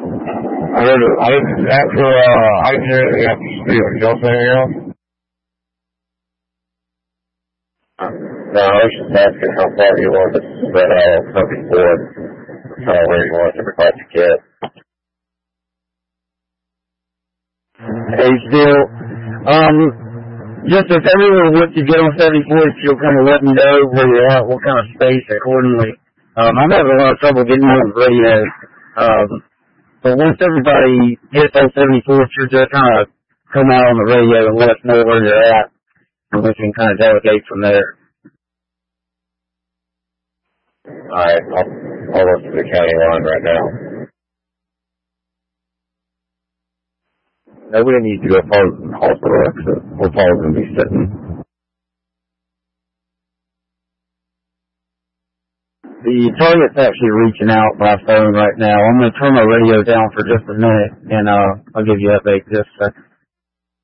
I didn't after I did after Steele. Y'all say anything else? No, I was just asking how far you wanted to spread out from before, where you wanted to provide your kit. Hey, Steele. Just if everyone wants to get on 74th, you'll kind of let me know where you're at, what kind of space accordingly. I'm having a lot of trouble getting on the radio. But once everybody hits on 74th, you're just kind of come out on the radio and let us know where you're at, and we can kind of delegate from there. Alright, I'll look to the county line right now. Nobody needs to go pause in the hospital exit. We're probably going to be sitting. The target's actually reaching out by phone right now. I'm going to turn my radio down for just a minute, and I'll give you an update in just a second.